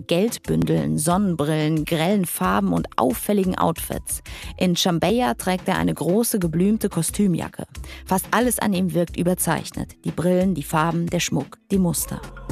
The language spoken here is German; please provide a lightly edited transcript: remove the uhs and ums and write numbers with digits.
mit Geldbündeln, Sonnenbrillen, grellen Farben und auffälligen Outfits. In Chambeya trägt er eine große, geblümte Kostümjacke. Fast alles an ihm wirkt überzeichnet. Die Brillen, die Farben, der Schmuck, die Muster.